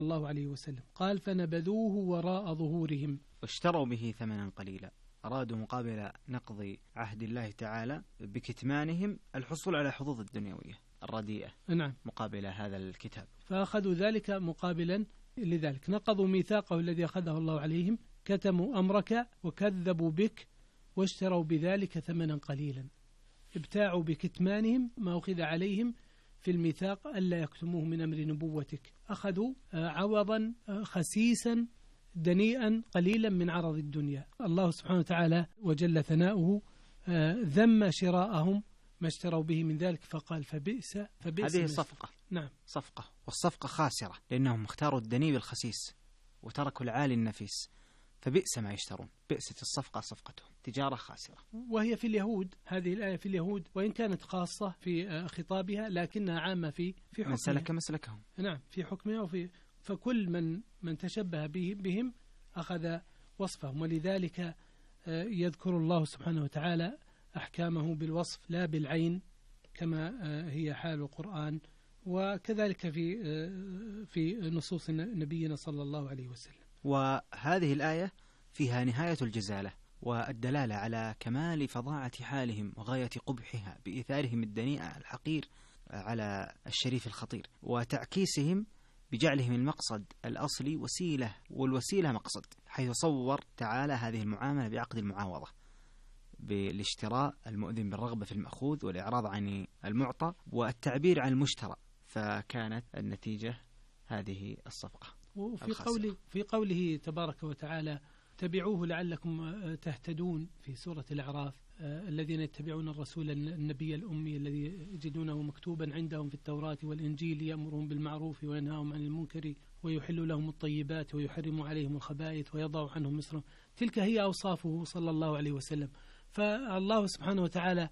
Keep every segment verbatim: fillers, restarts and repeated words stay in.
الله عليه وسلم. قال فنبذوه وراء ظهورهم واشتروا به ثمنا قليلا، أرادوا مقابل نقض عهد الله تعالى بكتمانهم الحصول على حظوظ الدنيوية الرديئة. نعم. مقابل هذا الكتاب، فأخذوا ذلك مقابلا لذلك، نقضوا ميثاقه الذي أخذه الله عليهم، كتموا أمرك وكذبوا بك واشتروا بذلك ثمنا قليلا، ابتاعوا بكتمانهم ما أخذ عليهم في الميثاق ألا يكتموه من أمر نبوتك، أخذوا عوضا خسيسا دنيئا قليلا من عرض الدنيا. الله سبحانه وتعالى وجل ثناؤه ذم شراءهم ما اشتروا به من ذلك، فقال فبئس فبئس هذه صفقة. نعم، صفقة، والصفقة خاسرة لأنهم اختاروا الدني بالخسيس وتركوا العالي النفيس، فبئس ما يشترون، بئست الصفقة صفقتهم، تجارة خاسرة. وهي في اليهود، هذه الآية في اليهود وإن كانت خاصة في خطابها لكنها عامة في في حكمها. من سلك مسلكهم. نعم، في حكمها وفي فكل من من تشبه بهم أخذ وصفهم، ولذلك يذكر الله سبحانه وتعالى أحكامه بالوصف لا بالعين كما هي حال القرآن، وكذلك في في نصوص نبينا صلى الله عليه وسلم. وهذه الآية فيها نهاية الجزالة والدلالة على كمال فظاعة حالهم وغاية قبحها بإيثارهم الدنيء الحقير على الشريف الخطير، وتعكيسهم بجعلهم المقصد الأصلي وسيلة والوسيلة مقصد، حيث صور تعالى هذه المعاملة بعقد المعاوضة بالاشتراء المؤذن بالرغبة في المأخوذ والإعراض عن المعطى والتعبير عن المشترى، فكانت النتيجة هذه الصفقة. وفي قوله في قوله تبارك وتعالى تبعوه لعلكم تهتدون في سورة الأعراف، الذين يتبعون الرسول النبي الأمي الذي يجدونه مكتوبا عندهم في التوراة والإنجيل يأمرهم بالمعروف وينهاهم عن المنكر ويحل لهم الطيبات ويحرم عليهم الخبائث ويضع عنهم مصرهم، تلك هي أوصافه صلى الله عليه وسلم. فالله سبحانه وتعالى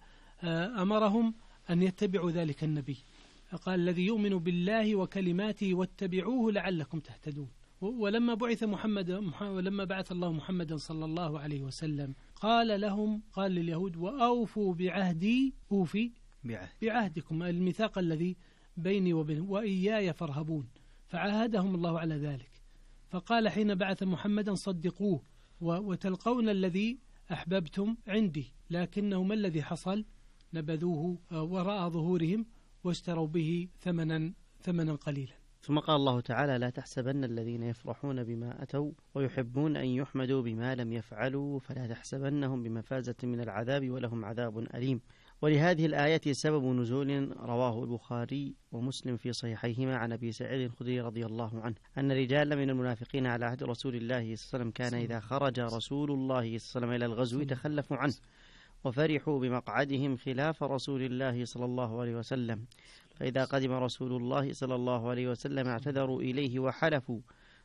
أمرهم أن يتبعوا ذلك النبي، قال الذي يؤمن بالله وكلماته واتبعوه لعلكم تهتدون. ولما بعث محمد ولما بعث الله محمدا صلى الله عليه وسلم قال لهم قال لليهود وأوفوا بعهدي أوفي بعهد. بعهدكم، الميثاق الذي بيني وبينهم وإياي فارهبون، فعاهدهم الله على ذلك. فقال حين بعث محمدا صدقوه وتلقون الذي أحببتم عندي، لكنه ما الذي حصل؟ نبذوه وراء ظهورهم واشتروا به ثمنا ثمنا قليلا. ثم قال الله تعالى لا تحسبن الذين يفرحون بما أتوا ويحبون أن يحمدوا بما لم يفعلوا فلا تحسبنهم بمفازة من العذاب ولهم عذاب أليم. ولهذه الآية سبب نزول رواه البخاري ومسلم في صحيحيهما عن أبي سعيد الخدري رضي الله عنه أن رجالا من المنافقين على عهد رسول الله صلى الله عليه وسلم كان إذا خرج رسول الله صلى الله عليه وسلم إلى الغزو تخلفوا عنه وفرحوا بمقعدهم خلاف رسول الله صلى الله عليه وسلم، فإذا قدم رسول الله صلى الله عليه وسلم اعتذروا إليه وحلفوا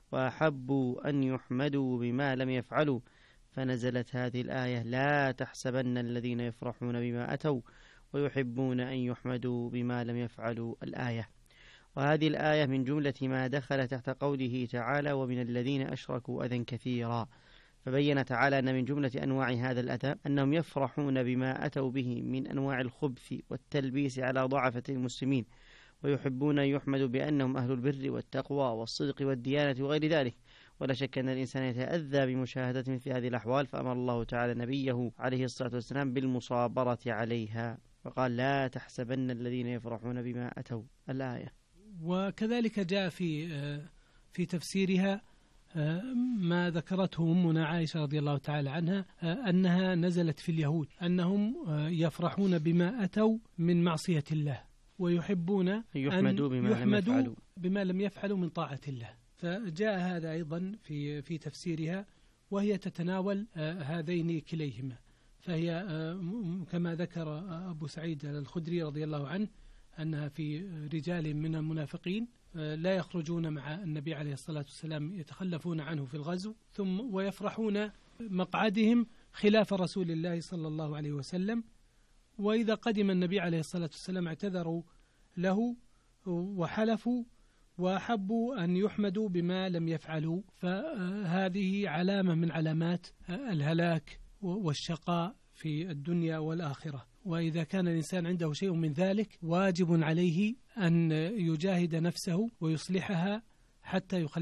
وأحبوا أن يحمدوا بما لم يفعلوا، فنزلت هذه الآية لا تحسبن الذين يفرحون بما أتوا ويحبون أن يحمدوا بما لم يفعلوا الآية. وهذه الآية من جملة ما دخل تحت قوله تعالى ومن الذين أشركوا أذى كثيرا، فبين تعالى أن من جملة أنواع هذا الأذى أنهم يفرحون بما أتوا به من أنواع الخبث والتلبيس على ضعفة المسلمين، ويحبون أن يحمدوا بأنهم أهل البر والتقوى والصدق والديانة وغير ذلك. ولا شك أن الإنسان يتأذى بمشاهدة مثل هذه الأحوال، فأمر الله تعالى نبيه عليه الصلاة والسلام بالمصابرة عليها، فقال لا تحسبن الذين يفرحون بما أتوا الآية. وكذلك جاء في في تفسيرها ما ذكرته أمنا عائشة رضي الله تعالى عنها أنها نزلت في اليهود أنهم يفرحون بما أتوا من معصية الله ويحبون أن يحمدوا بما, لم يفعلوا. بما لم يفعلوا من طاعة الله. فجاء هذا أيضا في في تفسيرها، وهي تتناول هذين كليهما. فهي كما ذكر أبو سعيد الخدري رضي الله عنه أنها في رجال من المنافقين لا يخرجون مع النبي عليه الصلاة والسلام، يتخلفون عنه في الغزو ثم ويفرحون مقعدهم خلاف رسول الله صلى الله عليه وسلم، وإذا قدم النبي عليه الصلاة والسلام اعتذروا له وحلفوا وأحبوا أن يحمدوا بما لم يفعلوا. فهذه علامة من علامات الهلاك والشقاء في الدنيا والآخرة. وإذا كان الإنسان عنده شيء من ذلك واجب عليه أن يجاهد نفسه ويصلحها حتى يخلص